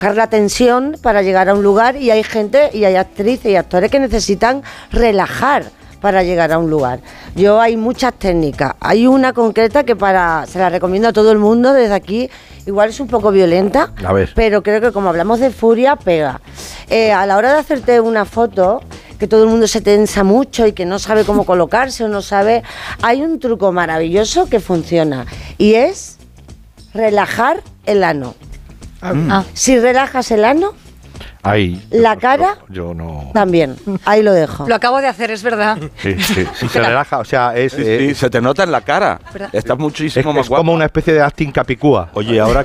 la tensión para llegar a un lugar, y hay gente y hay actrices y actores que necesitan relajar para llegar a un lugar. Hay muchas técnicas. Hay una concreta que se la recomiendo a todo el mundo desde aquí. Igual es un poco violenta, pero creo que como hablamos de furia, pega. A la hora de hacerte una foto, que todo el mundo se tensa mucho y que no sabe cómo colocarse o no sabe, hay un truco maravilloso que funciona, y es relajar el ano. Si relajas el ano, la cara yo no. También, ahí lo dejo. Lo acabo de hacer, es verdad. Sí, se relaja, o sea, se te nota en la cara. Estás muchísimo más guapa. Como una especie de acting capicúa. Oye, ahora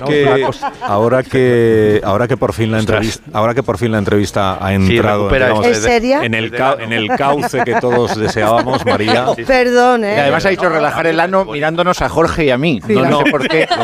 que por fin la entrevista ha entrado, ¿Es seria? en el cauce que todos deseábamos, María. Perdón, Y además ha dicho relajar el ano mirándonos a Jorge y a mí. No sé por qué.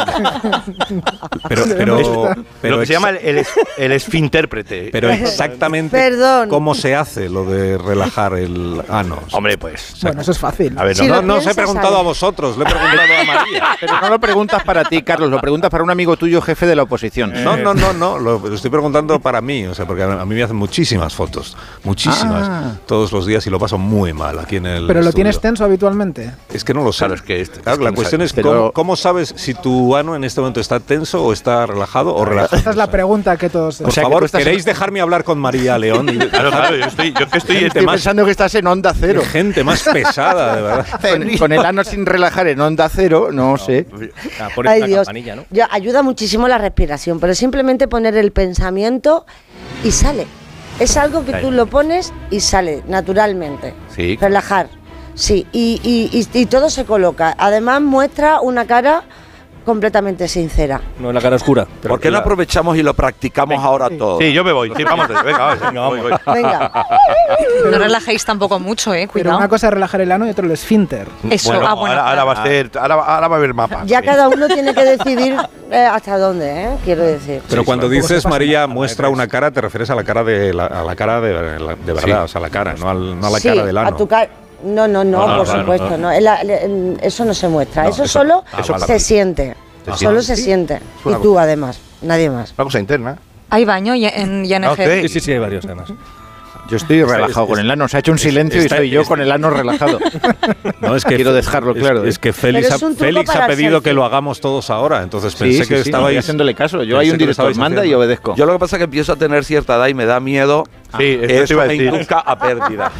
Pero lo que se llama el esfintérprete. Pero exactamente cómo se hace lo de relajar el ano. Hombre, pues. Bueno, eso es fácil. A ver, no os he preguntado a vosotros, le he preguntado a María. Pero no lo preguntas para ti, Carlos, lo preguntas para un amigo tuyo, jefe de la oposición. No, lo estoy preguntando para mí, o sea, porque a mí me hacen muchísimas fotos, todos los días, y lo paso muy mal aquí en el ¿Pero lo estudio. tienes tenso habitualmente? Es que no lo sé. Claro, la cuestión es ¿cómo sabes si tu ano en este momento está tenso o está relajado o relajado? Esa es la pregunta que todos... Por favor, ¿queréis dejarme hablar con María León? Claro, yo estoy pensando que estás en Onda Cero. Gente más pesada, de verdad. Con el ano sin relajar en Onda Cero, no sé. Ay, Dios. ¿No? Ayuda muchísimo la respiración, pero simplemente poner el pensamiento y sale. Es algo que tú lo pones y sale naturalmente. Sí. Relajar. Sí, y todo se coloca. Además muestra una cara completamente sincera. No en la cara oscura. ¿Por qué no aprovechamos y lo practicamos ahora todos? Sí, yo me voy. Sí, vamos. Venga, voy. Venga. No relajéis tampoco mucho, Pero cuidado. una cosa es relajar el ano y otro el esfínter. Eso, ahora va a ser, ahora va a haber mapas. Ya cada uno tiene que decidir hasta dónde, quiero decir. Pero cuando dices, María, muestra una cara, te refieres a la cara de verdad, o sea, la cara, no a la cara del ano. A tu cara. No, por supuesto, no. Eso no se muestra, eso solo se siente. Solo se siente. Y tú, además, nadie más. Una cosa interna. ¿Hay baño en ING? Sí, hay varios, además. Yo estoy relajado con el ano. Se ha hecho un silencio y estoy yo con el ano relajado. No, es que quiero dejarlo claro. Es que Félix ha pedido que lo hagamos todos ahora, entonces pensé que estabais haciéndole caso. Yo hay un director manda y obedezco. Yo lo que pasa es que empiezo a tener cierta edad y me da miedo. Eso me induzca a pérdida.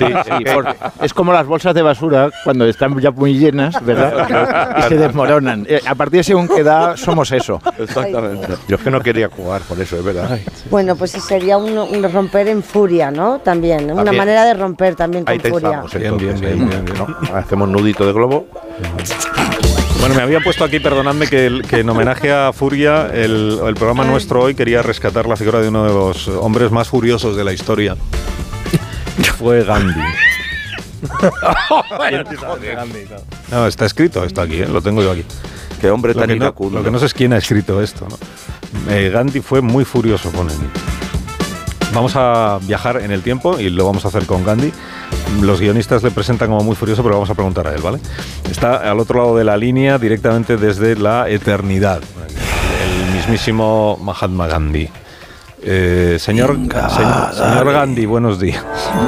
Es como las bolsas de basura cuando están ya muy llenas, ¿verdad? Y se desmoronan. A partir de según qué edad somos eso. Exactamente. Yo es que no quería jugar por eso, es verdad. Bueno, pues sería un romper en furia, ¿no? También, una manera de romper también con furia. Bien. ¿No? Hacemos nudito de globo. Bueno, me había puesto aquí, perdonadme, que en homenaje a Furia, el programa nuestro hoy quería rescatar la figura de uno de los hombres más furiosos de la historia. Fue Gandhi. No, está escrito esto aquí, lo tengo yo aquí. Qué hombre tan iracundo. Lo que no sé es quién ha escrito esto, ¿no? Gandhi fue muy furioso con él. Vamos a viajar en el tiempo y lo vamos a hacer con Gandhi. Los guionistas le presentan como muy furioso, pero vamos a preguntar a él, ¿vale? Está al otro lado de la línea, directamente desde la eternidad, el mismísimo Mahatma Gandhi. Señor Gandhi, buenos días.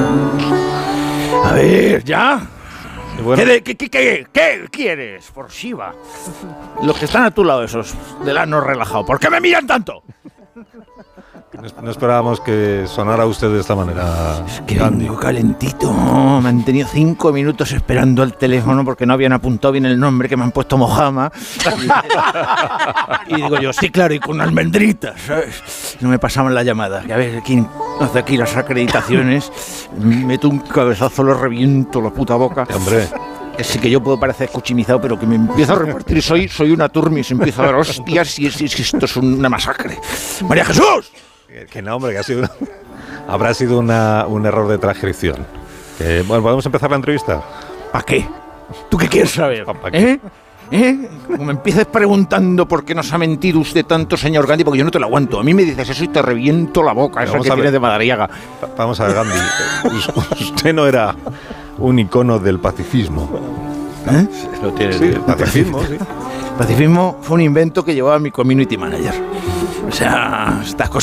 A ver, ¿ya? Bueno. ¿Qué quieres, por Shiva? Los que están a tu lado, esos del ano relajado, ¿por qué me miran tanto? No esperábamos que sonara usted de esta manera. Es que vengo calentito. Me han tenido 5 minutos esperando al teléfono porque no habían apuntado bien el nombre, que me han puesto Mojama. Y digo yo, sí, claro, y con almendritas, ¿sabes? No me pasaban la llamada. Que a ver, ¿quién hace aquí las acreditaciones? Meto un cabezazo, lo reviento la puta boca. Hombre. Que sí que yo puedo parecer escuchimizado, pero que me empiezo a repartir. Soy una turmis, empiezo a dar hostias y esto es una masacre. ¡María Jesús! Que no, hombre, que habrá sido un error de transcripción. Bueno, ¿podemos empezar la entrevista? ¿Para qué? ¿Tú qué quieres saber? Como me empieces preguntando por qué nos ha mentido usted tanto, señor Gandhi, porque yo no te lo aguanto. A mí me dices eso y te reviento la boca, esa que tienes de Madariaga. Vamos a ver, Gandhi. Usted no era un icono del pacifismo. Lo tienes. Sí, pacifismo, sí. Pacifismo fue un invento que llevaba mi community manager. O sea, estas cosas